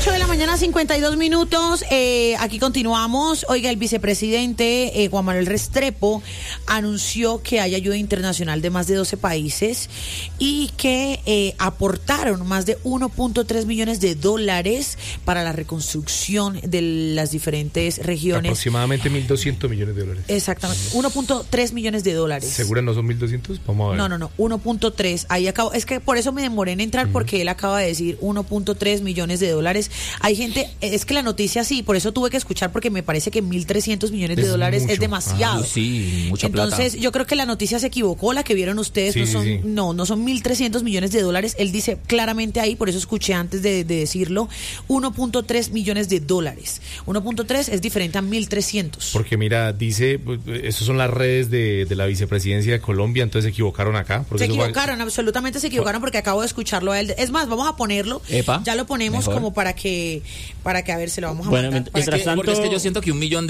8:52 a.m. Aquí continuamos. Oiga, el vicepresidente Juan Manuel Restrepo anunció que hay ayuda internacional de más de 12 países y que aportaron más de 1.3 millones de dólares para la reconstrucción de las diferentes regiones. Aproximadamente 1.200 millones de dólares. Exactamente, 1.3 millones de dólares. ¿Segura no son 1.200? Vamos a ver. No, 1.3. Ahí acabo. Es que por eso me demoré en entrar, porque él acaba de decir 1.3 millones de dólares. Hay gente, es que la noticia sí, por eso tuve que escuchar, porque me parece que 1.300 millones de dólares mucho. es demasiado. Sí, mucha plata. Entonces, yo creo que la noticia se equivocó, la que vieron ustedes. Sí, no son 1.300 millones de dólares. Él dice claramente ahí, por eso escuché antes de decirlo, 1.3 millones de dólares. 1.3 es diferente a 1.300. Porque mira, dice, esas son las redes de la vicepresidencia de Colombia, entonces se equivocaron acá. Se equivocaron, absolutamente se equivocaron, porque acabo de escucharlo a él. Es más, vamos a ponerlo. Epa, ya lo ponemos mejor. Como para que a ver, se lo vamos a Bueno, mandar. Porque es que yo siento que $1 millón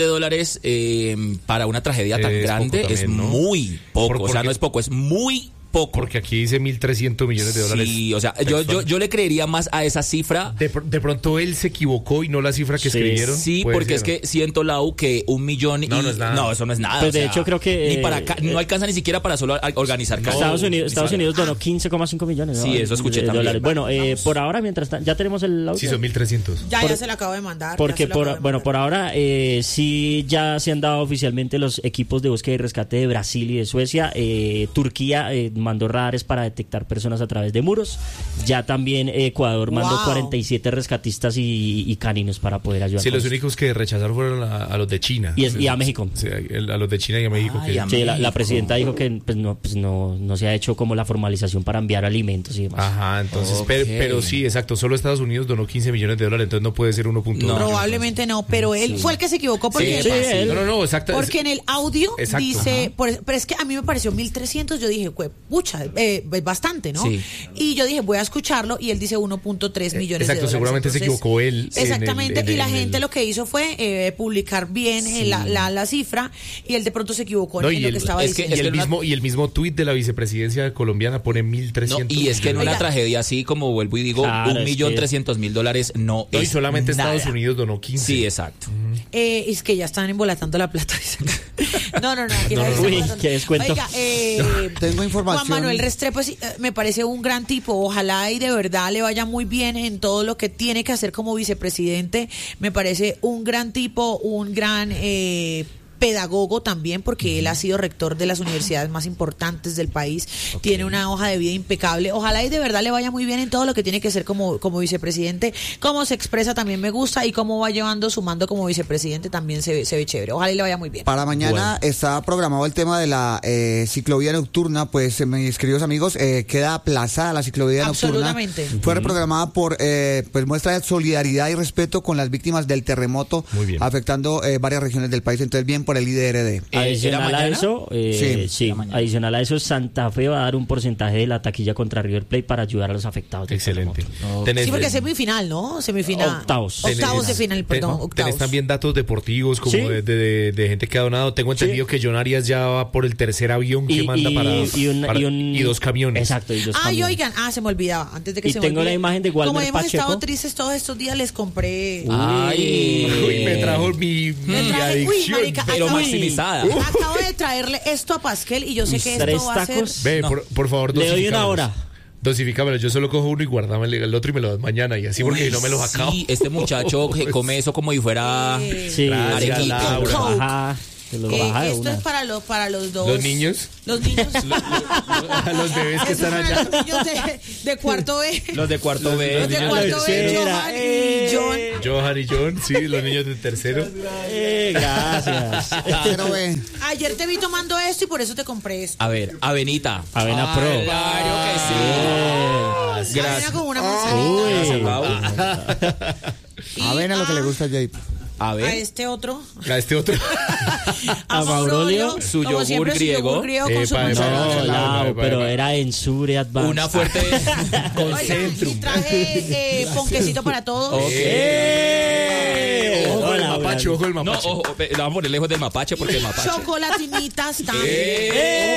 para una tragedia tan grande poco también, es ¿no? muy poco. Porque No es poco, es muy poco. Porque aquí dice 1.300 millones de dólares. Sí, o sea, yo le creería más a esa cifra. De pronto él se equivocó y no la cifra que escribieron. Sí, porque es que siento, Lau, que 1 millón y... No es nada. No, eso no es nada. Pues de hecho creo que... Ni para no alcanza ni siquiera para solo organizar casas. Estados Unidos donó 15,5 millones. Sí, eso escuché de también. dólares. Bueno, por ahora, mientras ya tenemos el audio. Sí, son 1.300. Ya se lo acabo de mandar. Porque por ahora sí ya se han dado oficialmente los equipos de búsqueda y rescate de Brasil y de Suecia. Turquía mandó radares para detectar personas a través de muros. Ya también Ecuador mandó 47 rescatistas y caninos para poder ayudar. Sí, los únicos que rechazaron fueron a los de China. Y a México. Sí, a los de China y a México. La presidenta dijo que no se ha hecho como la formalización para enviar alimentos y demás. Ajá, entonces, pero sí, exacto, solo Estados Unidos donó 15 millones de dólares, entonces no puede ser 1.2. No, probablemente no, pero él fue el que se equivocó, porque exacto. Porque en el audio dice, ajá. Pero es que a mí me pareció 1.300, yo dije, pucha, bastante, ¿no? Sí. Y yo dije, voy a escucharlo, y él dice 1.3 millones de dólares. Exacto, seguramente entonces, se equivocó él. Exactamente, y la gente lo que hizo fue publicar bien la cifra, y él de pronto se equivocó en lo que estaba diciendo. Y el mismo tuit de la vicepresidencia colombiana pone 1.300. Y es que en una tragedia así, como vuelvo y digo, $1.300.000 no es y solamente nada. Estados Unidos donó 15. Sí, exacto. Es que ya están embolatando la plata. No, aquí Uy, qué descuento. Oiga, tengo información. Juan Manuel Restrepo me parece un gran tipo. Ojalá y de verdad le vaya muy bien en todo lo que tiene que hacer como vicepresidente. Me parece un gran tipo, un gran pedagogo también, porque él ha sido rector de las universidades más importantes del país. Tiene una hoja de vida impecable. Ojalá y de verdad le vaya muy bien en todo lo que tiene que hacer como vicepresidente. Cómo se expresa también me gusta, y cómo va llevando su mando como vicepresidente también se ve chévere. Ojalá y le vaya muy bien. Para mañana está programado el tema de la ciclovía nocturna. Pues mis queridos amigos, queda aplazada la ciclovía nocturna. Absolutamente. Fue reprogramada por pues muestra de solidaridad y respeto con las víctimas del terremoto afectando varias regiones del país. Entonces, bien por el IDRD. Adicional a eso, adicional a eso, Santa Fe va a dar un porcentaje de la taquilla contra River Plate para ayudar a los afectados. Excelente. Sí, porque es semifinal, ¿no? Octavos de final, perdón. Tenés también datos deportivos como de gente que ha donado. Tengo entendido que John Arias ya va por el tercer avión que manda y 2 camiones. Exacto, y 2 camiones. Oigan, se me olvidaba, antes de que se me olvide. Y tengo la imagen de Walmer Pacheco. Como hemos estado tristes todos estos días, les compré. Me trajo mi adicción. Pero maximizada. Acabo de traerle esto a Pasquel, y yo sé que esto va a ser... Ve, por favor, le doy una hora. Dosifícamelo, yo solo cojo uno y guardame el otro y me lo das mañana, y así, porque no me los acabo. Sí, este muchacho que come eso como si fuera arequipa. Ajá. Esto es para los dos. ¿Los niños? Los niños. Los bebés que están allá. Los niños de cuarto B. Los de cuarto B. Los de cuarto B, Johan y John. Johan y John, sí, los niños de tercero. Gracias. Ayer te vi tomando esto y por eso te compré esto. A ver, Avenita. Avena Pro. Claro que sí. Avena con una manzanita. Avena lo que le gusta a Jay. A ver. A este otro. A Maurolio. Su yogur griego. Con su pero era Ensure Advance. Una fuerte con Centrum. Y traje ponquecito para todos. Ojo con el mapache, ojo el mapache. No, ojo, le vamos a poner lejos del mapache porque el mapache. Chocolatinitas también.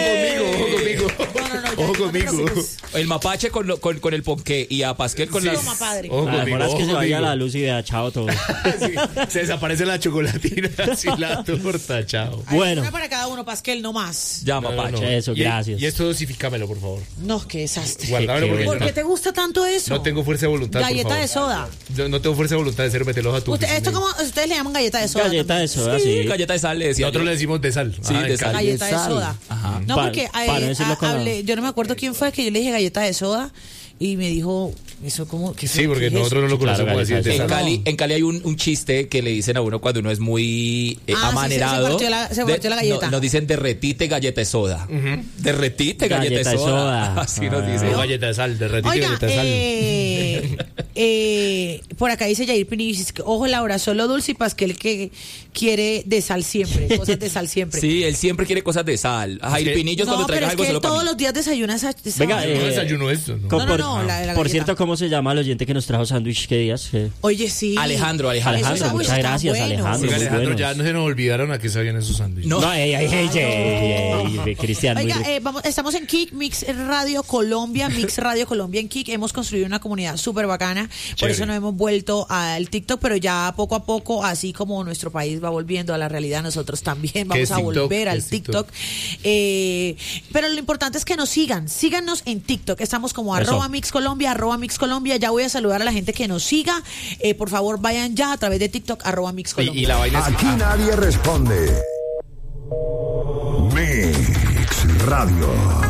Ojo conmigo. El mapache con el ponqué y a Pasquel con las... padre. Es que se vaya la luz y vea, chao todo. Sí, se desaparece la chocolatina y la torta, chao. Bueno. Una para cada uno, Pasquel, no más. Ya, mapache. No. Eso, gracias. Y esto dosifícamelo, por favor. No, qué desastre. Guardámelo ¿Por qué te gusta tanto eso? No tengo fuerza de voluntad. Galleta de soda. No tengo fuerza de voluntad de meterlos a tu. Esto como ustedes le llaman galleta de soda. Galleta de soda, sí. Galleta de sal, le decía. Nosotros le decimos de sal. Sí, de sal. Galleta de soda. Ajá. No, porque yo no me acuerdo quién fue que yo le dije galleta de soda y me dijo, eso como que sí, porque nosotros no lo conocemos así. En Cali hay un chiste que le dicen a uno cuando uno es muy amanerado. Sí, se partió la galleta. Nos dicen derretite galleta de soda. Derretite galleta de soda. Así nos dicen. Galleta de sal, derretite galleta de sal. Por acá dice Jair Pinillos, ojo Laura, solo Dulce y Pasquel que quiere de sal siempre, cosas de sal siempre. Sí, él siempre quiere cosas de sal. Jair Pinillos cuando traiga algo solo para mí. Todos los días desayuna esa Venga, no desayuno esto. No. Por cierto, ¿cómo se llama el oyente que nos trajo sándwich? ¿Qué días? Oye, sí. Alejandro, muchas gracias, bueno. Alejandro. Alejandro, ya no se nos olvidaron a qué sabían esos sándwiches. No, Cristian. Oiga, estamos en Kik, Mix Radio Colombia en Kik. Hemos construido una comunidad súper bacana. Por eso nos hemos vuelto al TikTok, pero ya poco a poco, así como nuestro país va volviendo a la realidad, nosotros también vamos a volver al TikTok. Pero lo importante es que nos síganos en TikTok. Estamos como @Mix Colombia. Ya voy a saludar a la gente que nos siga. Por favor, vayan ya a través de TikTok @Mix Colombia. Y la vaina aquí nadie responde. Mix Radio.